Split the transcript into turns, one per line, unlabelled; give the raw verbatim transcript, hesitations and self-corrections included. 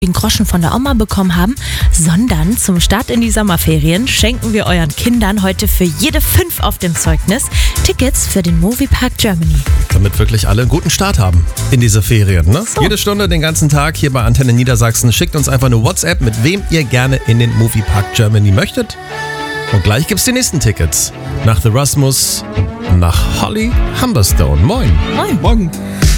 den Groschen von der Oma bekommen haben, sondern zum Start in die Sommerferien schenken wir euren Kindern heute für jede fünf auf dem Zeugnis Tickets für den Moviepark Germany.
Damit wirklich alle einen guten Start haben in diese Ferien. Ne?
So.
Jede Stunde, den ganzen Tag hier bei Antenne Niedersachsen. Schickt uns einfach eine WhatsApp, mit wem ihr gerne in den Moviepark Germany möchtet. Und gleich gibt's die nächsten Tickets. Nach The Rasmus, nach Holly Humberstone. Moin.
Moin.
Morgen.